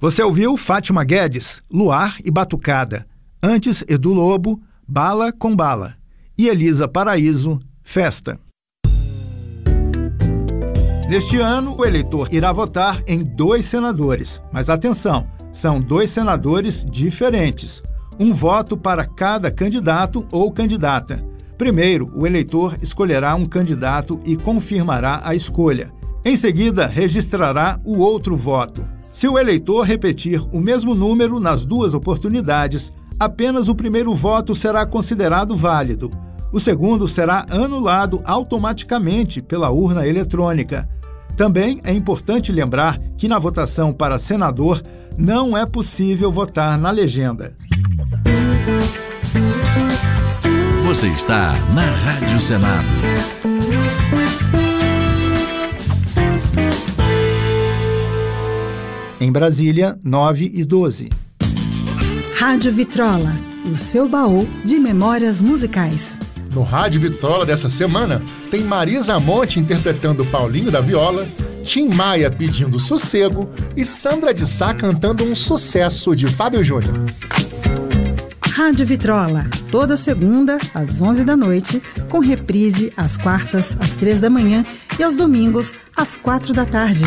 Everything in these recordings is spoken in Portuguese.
Você ouviu Fátima Guedes, Luar e Batucada. Antes, Edu Lobo, Bala com Bala. E Elisa Paraíso, Festa. Neste ano, o eleitor irá votar em 2 senadores. Mas atenção, são 2 senadores diferentes. Um voto para cada candidato ou candidata. Primeiro, o eleitor escolherá um candidato e confirmará a escolha. Em seguida, registrará o outro voto. Se o eleitor repetir o mesmo número nas 2 oportunidades, apenas o primeiro voto será considerado válido. O segundo será anulado automaticamente pela urna eletrônica. Também é importante lembrar que na votação para senador não é possível votar na legenda. Você está na Rádio Senado. Em Brasília, 9h12. Rádio Vitrola, o seu baú de memórias musicais. No Rádio Vitrola dessa semana, tem Marisa Monte interpretando Paulinho da Viola, Tim Maia pedindo Sossego e Sandra de Sá cantando um sucesso de Fábio Júnior. Rádio Vitrola, toda segunda às 11 da noite, com reprise às quartas às 3 da manhã e aos domingos às 4 da tarde.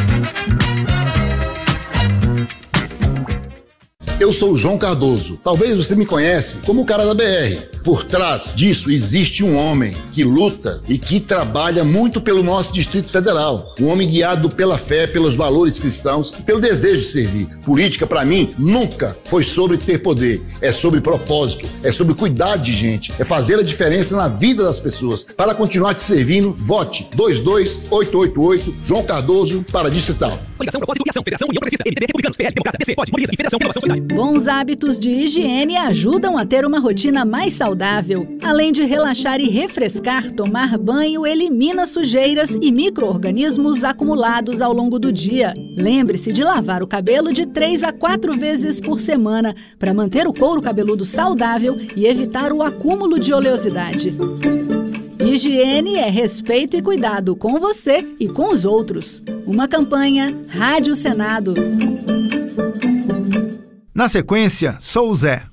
Eu sou o João Cardoso. Talvez você me conhece como o cara da BR. Por trás disso existe um homem que luta e que trabalha muito pelo nosso Distrito Federal. Um homem guiado pela fé, pelos valores cristãos e pelo desejo de servir. Política, para mim, nunca foi sobre ter poder. É sobre propósito, é sobre cuidar de gente, é fazer a diferença na vida das pessoas. Para continuar te servindo, vote 22888 João Cardoso para Distrital. Coligação, Propósito e Ação, Federação, União Progressista, MDB, Republicanos, PL, Democrata, DC, POD, Mobiliza e Federação Renovação Solidária. Bons hábitos de higiene ajudam a ter uma rotina mais saudável. Além de relaxar e refrescar, tomar banho elimina sujeiras e micro-organismos acumulados ao longo do dia. Lembre-se de lavar o cabelo de 3 a 4 vezes por semana para manter o couro cabeludo saudável e evitar o acúmulo de oleosidade. Higiene é respeito e cuidado com você e com os outros. Uma campanha Rádio Senado. Na sequência, Sou o Zé.